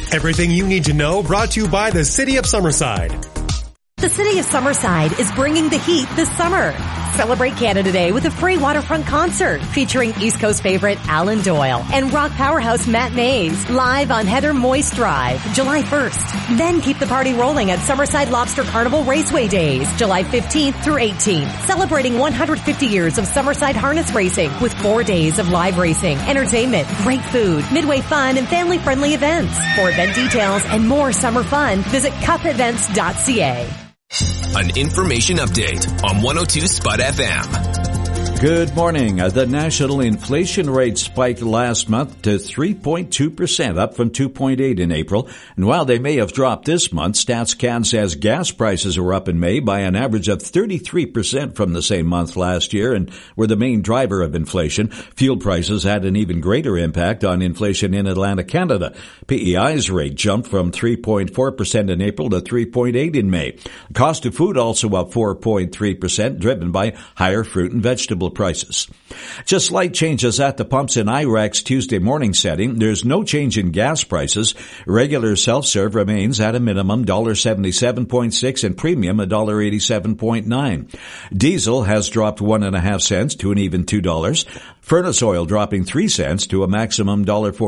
Everything you need to know brought to you by the City of Summerside. The City of Summerside is bringing the heat this summer. Celebrate Canada Day with a free waterfront concert featuring East Coast favorite Alan Doyle and rock powerhouse Matt Mays live on Heather Moist Drive, July 1st. Then keep the party rolling at Summerside Lobster Carnival Raceway Days, July 15th through 18th, celebrating 150 years of Summerside harness racing with 4 days of live racing, entertainment, great food, midway fun, and family-friendly events. For event details and more summer fun, visit cupevents.ca. An information update on 102 Spot FM. Good morning. The national inflation rate spiked last month to 3.2%, up from 2.8 in April. And while they may have dropped this month, StatsCan says gas prices were up in May by an average of 33% from the same month last year and were the main driver of inflation. Fuel prices had an even greater impact on inflation in Atlantic Canada. PEI's rate jumped from 3.4% in April to 3.8 in May. The cost of food also up 4.3%, driven by higher fruit and vegetable prices. Just slight changes at the pumps in IREX Tuesday morning setting. There's no change in gas prices. Regular self-serve remains at a minimum $1.77.6 and premium $1.87.9. Diesel has dropped 1.5 cents to an even $2. Furnace oil dropping 3 cents to a maximum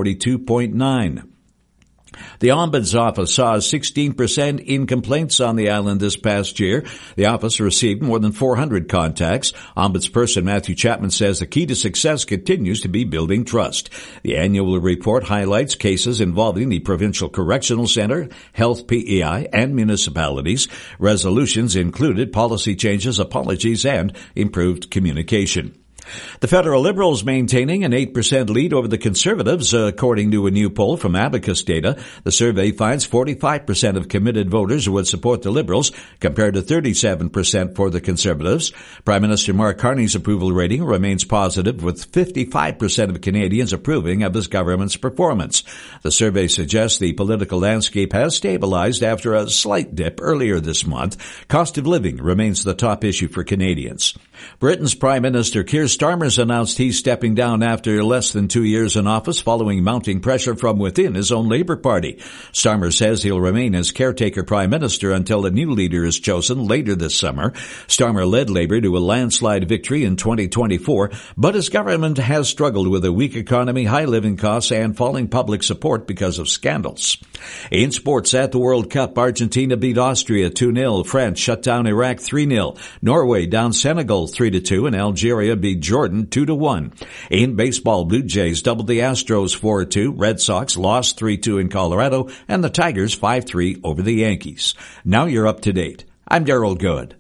$1.42.9. The Ombuds Office saw a 16% in complaints on the island this past year. The office received more than 400 contacts. Ombudsperson Matthew Chapman says the key to success continues to be building trust. The annual report highlights cases involving the Provincial Correctional Centre, Health PEI, and municipalities. Resolutions included policy changes, apologies, and improved communication. The federal Liberals maintaining an 8% lead over the Conservatives, according to a new poll from Abacus data. The survey finds 45% of committed voters would support the Liberals, compared to 37% for the Conservatives. Prime Minister Mark Carney's approval rating remains positive, with 55% of Canadians approving of his government's performance. The survey suggests the political landscape has stabilized after a slight dip earlier this month. Cost of living remains the top issue for Canadians. Britain's Prime Minister Keir Starmer's announced he's stepping down after less than 2 years in office following mounting pressure from within his own Labour Party. Starmer says he'll remain as caretaker Prime Minister until a new leader is chosen later this summer. Starmer led Labour to a landslide victory in 2024, but his government has struggled with a weak economy, high living costs, and falling public support because of scandals. In sports, at the World Cup, Argentina beat Austria 2-0. France shut down Iraq 3-0. Norway down Senegal 3-2, and Algeria beat Jordan 2-1. In baseball, Blue Jays doubled the Astros 4-2. Red Sox lost 3-2 in Colorado, and the Tigers 5-3 over the Yankees. Now you're up to date. I'm Darryl Good.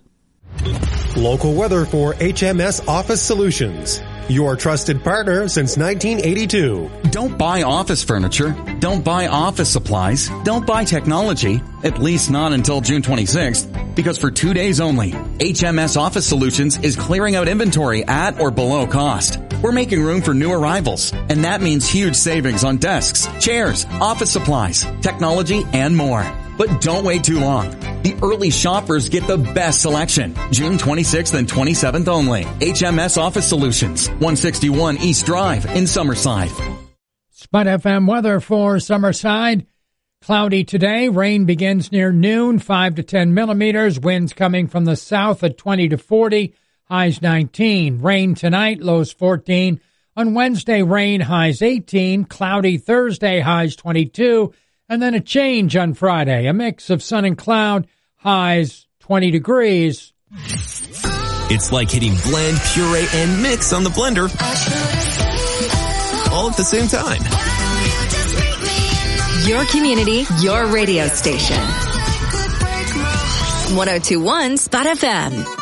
Local weather for HMS Office Solutions. Your trusted partner since 1982. Don't buy office furniture. Don't buy office supplies. Don't buy technology. At least not until June 26th. Because for 2 days only, HMS Office Solutions is clearing out inventory at or below cost. We're making room for new arrivals, and that means huge savings on desks, chairs, office supplies, technology, and more. But don't wait too long. The early shoppers get the best selection. June 26th and 27th only. HMS Office Solutions, 161 East Drive in Summerside. Spot FM weather for Summerside. Cloudy today. Rain begins near noon, 5 to 10 millimeters. Winds coming from the south at 20 to 40. Highs 19. Rain tonight, lows 14. On Wednesday, rain, highs 18. Cloudy Thursday, highs 22. And then a change on Friday. A mix of sun and cloud, highs 20 degrees. It's like hitting blend, puree, and mix on the blender all at the same time. Your community, your radio station. 102.1 Spot FM.